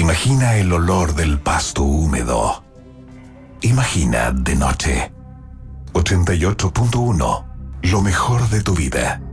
Imagina el olor del pasto húmedo. Imagina de noche. 88.1. Lo mejor de tu vida.